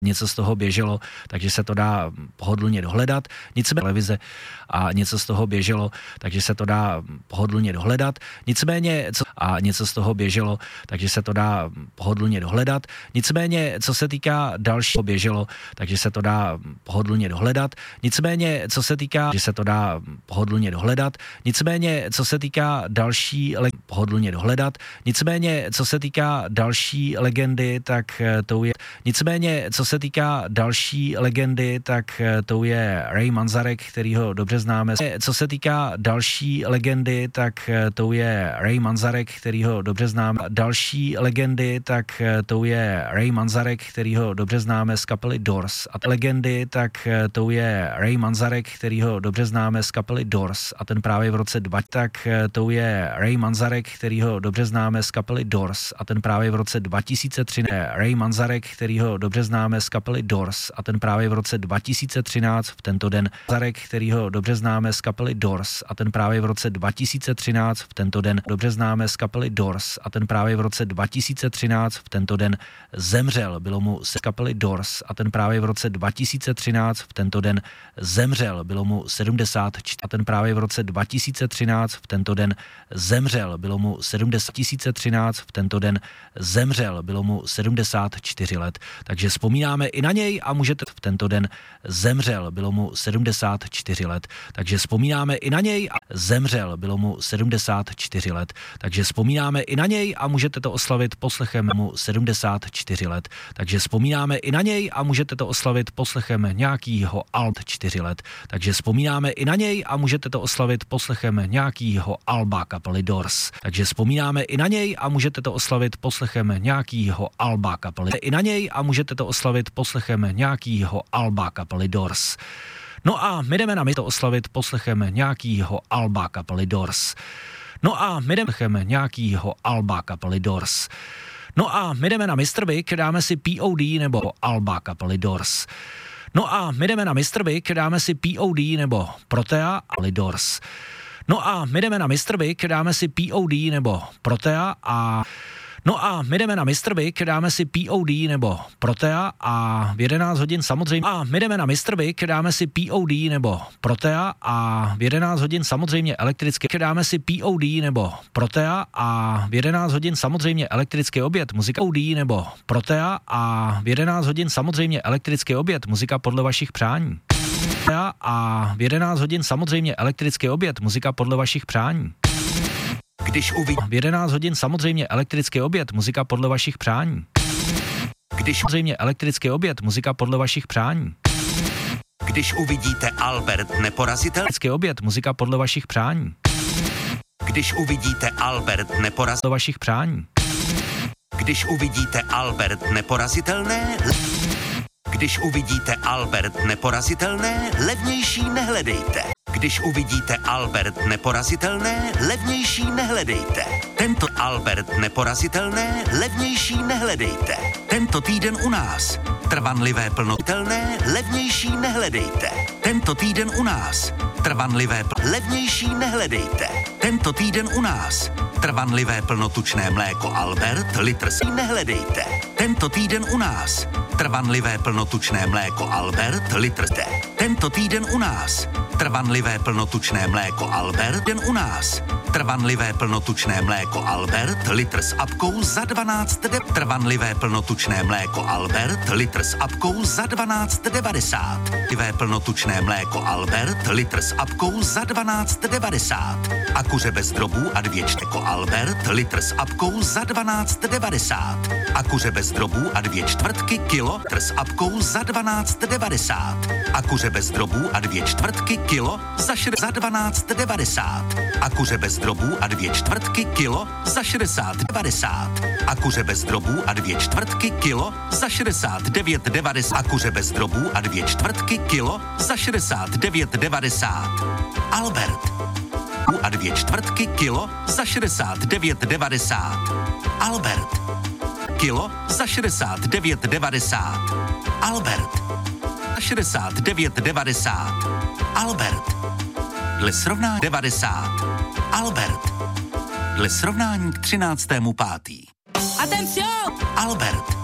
něco z toho běželo, takže se to dá pohodlně dohledat. Nicméně televize a něco z toho běželo, takže se to dá pohodlně dohledat. Nicméně něco z toho běželo, takže se to dá pohodlně dohledat. Nicméně co se týká dalšího běželo, takže se to dá pohodlně dohledat. Nicméně co se týká, že se to dá pohodlně dohledat. Nicméně co se týká další pohodlně dohledat. Nicméně co se týká další legendy, tak to je nicméně co se týká další legendy, tak to je Ray Manzarek, kterýho dobře známe. Co se týká další legendy, tak to je Ray Manzarek, kterýho dobře známe. Další legendy, tak to je Ray Manzarek, kterýho dobře známe z kapely Doors. A legendy, tak to je Ray Manzarek, kterýho dobře známe z kapely Doors. A ten právě v roce 2, tak to je Ray Manzarek, kterýho dobře známe z kapely Doors. A ten právě v roce 2013 Ray Manzarek, kterýho dobře známe z kapely Doors. A ten právě v roce 2013 v tento den Manzarek, kterýho dobře známe z kapely Doors. A ten právě v roce 2013 v tento den dobře známe z kapely Doors. A ten právě v roce 2013 v tento den zemřel. Bylo mu z kapely Doors. A ten právě v roce 2013 v tento den zemřel. Bylo mu 74. A ten právě v roce 2013 v tento den zemřel. Bylo mu 2013 v tento den zemřel. Bylo mu 74 let. Takže vzpomínáme i na něj a můžete v tento den zemřel. Bylo mu 74 let. Takže vzpomínáme i na něj a zemřel. Bylo mu 74 let. Takže vzpomínáme i na něj a můžete to oslavit poslechem mu 74 let. Takže vzpomínáme i na něj a můžete to oslavit poslechem nějakýho alt 4 let. Takže vzpomínáme i na něj a můžete to oslavit poslechem nějakýho alba kapely Doors. Takže vzpomínáme i na něj a můžete to oslavit poslechem nějakýho alba kapely. I na něj a můžete to oslavit poslechem nějakýho alba kapely Doors. No a my jdeme na to oslavit poslechem nějakýho alba kapely Doors. No a my jdeme nějakýho alba kapely Doors. No a my jdeme na Mr. Big, dáme si POD nebo alba kapely Doors. No a my jdeme na Mr. Big, dáme si POD nebo Protea a Doors. No a my jdeme na Mr. Big, dáme si POD nebo Protea a no a my jdeme na Mr. Big, dáme si POD nebo Protea a v 11 hodin samozřejmě. A my jdeme na Mr. Big, dáme si POD nebo Protea a v 11 hodin samozřejmě elektricky. Dáme si POD nebo Protea a v 11 hodin samozřejmě elektrický oběd. Muzika POD nebo Protea a v 11 hodin samozřejmě elektrický oběd. Muzika podle vašich přání. A v 11 hodin samozřejmě elektrický oběd. Muzika podle vašich přání. Když v 11 hodin samozřejmě elektrický oběd, muzika podle vašich přání. Když samozřejmě elektrický oběd, muzika podle vašich přání. Když uvidíte Albert Neporazitelný oběd, muzika podle vašich přání. Když uvidíte Albert Neporazitelný podle vašich přání. Když uvidíte Albert Neporazitelné Když uvidíte Albert Neporazitelné, levnější nehledejte. Když uvidíte Albert Neporazitelné, levnější nehledejte. Tento Albert Neporazitelné, levnější nehledejte. Tento týden u nás. Trvanlivé plnotelné, levnější nehledejte. Tento týden u nás. Trvanlivé levnější nehledejte. Tento týden u nás. Trvanlivé plnotučné mléko Albert, litr nehledejte. Tento týden u nás. Trvanlivé plnotučné mléko Albert, litr Tento týden u nás. Trvanlivé plnotučné mléko Albert, den u nás. Trvanlivé plnotučné mléko Albert, litr s apkou za 12 Trvanlivé plnotučné mléko Albert, litr s apkou za 12,90. Trvanlivé plnotučné mléko Albert, litr s apkou za 12,90. A kuře bez drobů a 2 čtvrtky Albert, litr s apkou za 12,90. A kuře bez drobů a 2 čtvrtky kilo, litr s apkou za 12,90. A kuře bez drobů a 2 čtvrtky kilo za 12,90. A kuře bez drobů a 2 čtvrtky kilo za 60,90. A kuře bez drobů a 2 čtvrtky kilo za 69,90. A kuře bez drobů a 2 čtvrtky kilo za 69,90. Albert. A 2 čtvrtky kilo za 69,90. Albert. Kilo za 69,90. Albert. 69,90. Albert. Dle srovnání 90. Albert. Dle srovnání k 13.5. Atención! Albert.